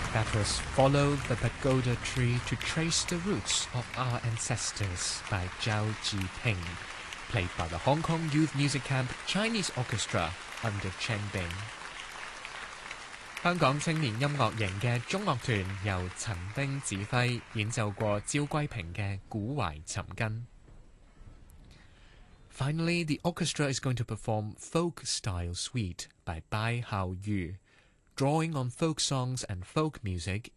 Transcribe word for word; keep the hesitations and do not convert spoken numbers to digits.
That was Follow the Pagoda Tree to Trace the Roots of Our Ancestors by Zhao Jiping, played by the Hong Kong Youth Music Camp Chinese Orchestra under Chen Bing. 香港青年音樂營嘅中樂團由陳丁指揮演奏過趙桂平嘅《古懷尋根》。Finally, the orchestra is going to perform Folk Style Suite by Bai Hao Yu, drawing on folk songs and folk music